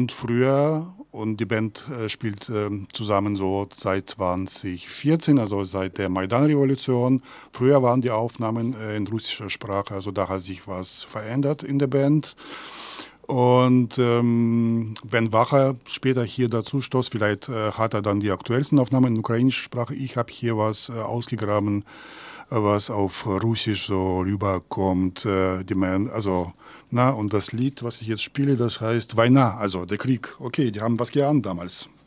Und früher, und die Band spielt zusammen so seit 2014, also seit der Maidan-Revolution. Früher waren die Aufnahmen in russischer Sprache, also da hat sich was verändert in der Band. Und wenn Wacher später hier dazu stoßt, vielleicht hat er dann die aktuellsten Aufnahmen in ukrainischer Sprache. Ich habe hier was ausgegraben, was auf Russisch so rüberkommt. Also, na, und das Lied, was ich jetzt spiele, das heißt Война, also der Krieg. Okay, die haben was geahnt damals.